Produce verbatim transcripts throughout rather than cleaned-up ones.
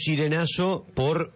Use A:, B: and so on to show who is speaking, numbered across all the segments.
A: sirenazo por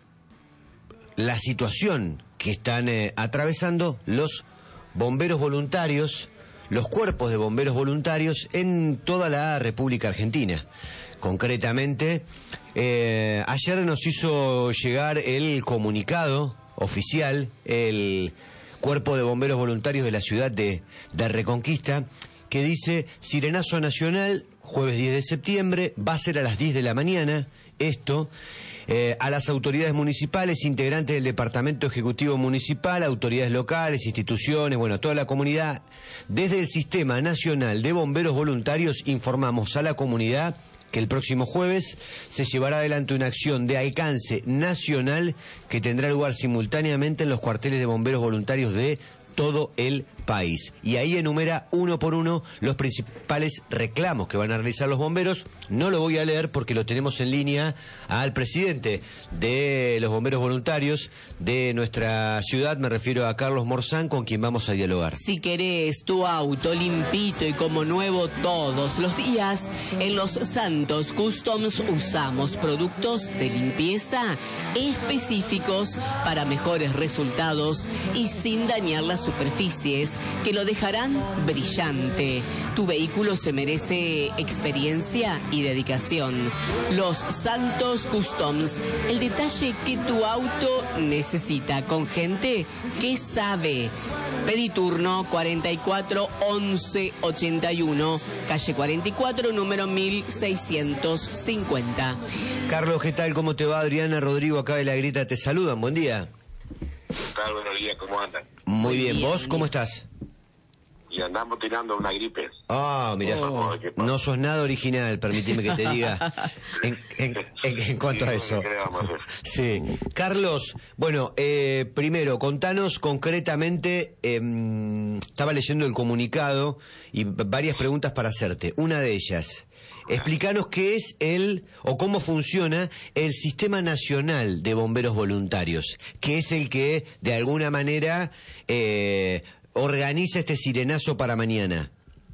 A: la situación que están eh, atravesando los bomberos voluntarios, los cuerpos de bomberos voluntarios en toda la República Argentina. Concretamente, eh, ayer nos hizo llegar el comunicado oficial, el Cuerpo de Bomberos Voluntarios de la ciudad de, de Reconquista, que dice: Sirenazo Nacional, jueves diez de septiembre, va a ser a las diez de la mañana. Esto, eh, a las autoridades municipales, integrantes del Departamento Ejecutivo Municipal, autoridades locales, instituciones, bueno, toda la comunidad. Desde el Sistema Nacional de Bomberos Voluntarios informamos a la comunidad que el próximo jueves se llevará adelante una acción de alcance nacional que tendrá lugar simultáneamente en los cuarteles de bomberos voluntarios de todo el país. Y ahí enumera uno por uno los principales reclamos que van a realizar los bomberos. No lo voy a leer porque lo tenemos en línea al presidente de los bomberos voluntarios de nuestra ciudad, me refiero a Carlos Morzán, con quien vamos a dialogar.
B: Si querés tu auto limpito y como nuevo todos los días, en Los Santos Customs usamos productos de limpieza específicos para mejores resultados y sin dañar las superficies, que lo dejarán brillante. Tu vehículo se merece experiencia y dedicación. Los Santos Customs, el detalle que tu auto necesita, con gente que sabe. Pedí turno cuarenta y cuatro once ochenta y uno, calle cuarenta y cuatro, número mil seiscientos cincuenta.
A: Carlos, ¿qué tal? ¿Cómo te va? Adriana, Rodrigo, acá de La Grieta, te saludan. Buen día.
C: ¿Qué tal? Buenos días, ¿cómo andan?
A: Muy bien, ¿vos cómo estás?
C: Y andamos tirando una gripe.
A: Ah, mirá,
C: Oh.
A: no sos nada original, permitime que te diga, en, en, en, en cuanto a eso. Sí. Carlos, bueno, eh, primero, contanos concretamente, eh, estaba leyendo el comunicado y varias preguntas para hacerte. Una de ellas, explícanos qué es el, o cómo funciona el Sistema Nacional de Bomberos Voluntarios, que es el que, de alguna manera, eh, organiza este sirenazo para mañana.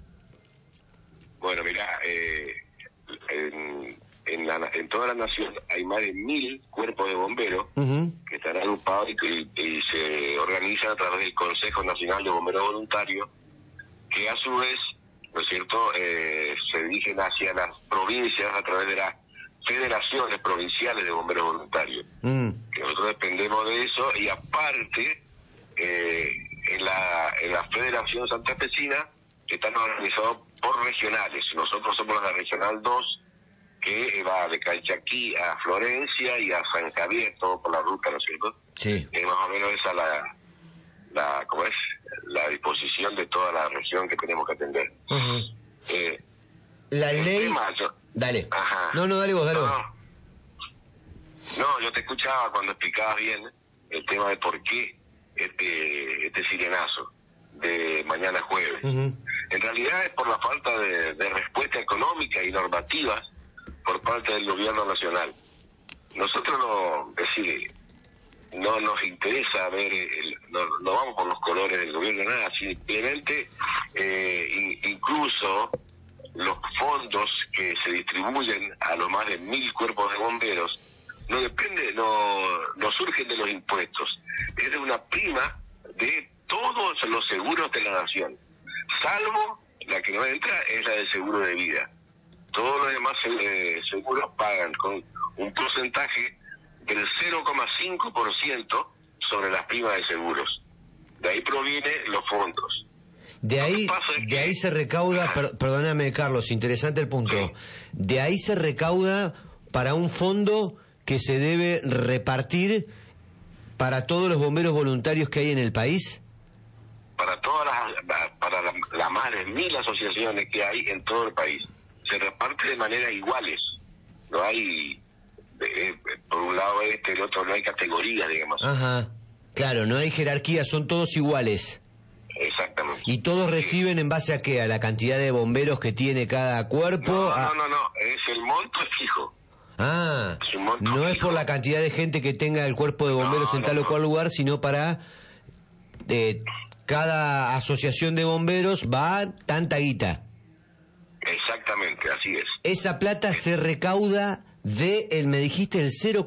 C: Bueno, mirá, eh, en, en, la, en toda la nación hay más de mil cuerpos de bomberos uh-huh. que están agrupados y, que, y se organizan a través del Consejo Nacional de Bomberos Voluntarios, que a su vez, ¿no es cierto?, eh, se dirigen hacia las provincias a través de las federaciones provinciales de bomberos voluntarios. Uh-huh. Que nosotros dependemos de eso, y aparte, eh, en la en la Federación Santafesina están organizados por regionales. Nosotros somos la Regional dos, que va de Calchaquí a Florencia y a San Javier, todo por la ruta, ¿no es cierto? Sí. Es más o menos esa la, la ¿cómo es? La disposición de toda la región que tenemos que atender. Uh-huh. Eh,
A: la ley...
C: Tema, yo...
A: Dale.
C: Ajá.
A: No, no, dale vos, dale vos.
C: No, no, yo te escuchaba cuando explicabas bien el tema de por qué este este sirenazo de mañana jueves. Uh-huh. En realidad es por la falta de, de respuesta económica y normativa por parte del gobierno nacional. Nosotros no, es decir, no nos interesa ver, el, no, no vamos por los colores del gobierno, nada, simplemente eh, in, incluso los fondos que se distribuyen a los más de mil cuerpos de bomberos no depende, no, no surgen de los impuestos, es de una prima de todos los seguros de la nación, salvo la que no entra es la del seguro de vida. Todos los demás eh, seguros pagan con un porcentaje del cero coma cinco por ciento sobre las primas de seguros. De ahí provienen los fondos.
A: De ahí, es de que... ahí se recauda, per, perdóname Carlos, interesante el punto, sí. De ahí se recauda para un fondo que se debe repartir para todos los bomberos voluntarios que hay en el país.
C: Para todas las, para las la más de mil asociaciones que hay en todo el país. Se reparte de manera iguales. No hay, eh, por un lado este, el otro no hay categorías, digamos.
A: Ajá, claro, no hay jerarquía, son todos iguales.
C: Exactamente.
A: ¿Y todos reciben en base a qué? ¿A la cantidad de bomberos que tiene cada cuerpo?
C: No,
A: a...
C: no, no, no, es el monto fijo.
A: Ah, es no fijo. Es por la cantidad de gente que tenga el cuerpo de bomberos no, en tal no, o cual no. lugar, sino para eh, cada asociación de bomberos va tanta guita.
C: Exactamente, así es.
A: Esa plata se recauda de, el, me dijiste, el cero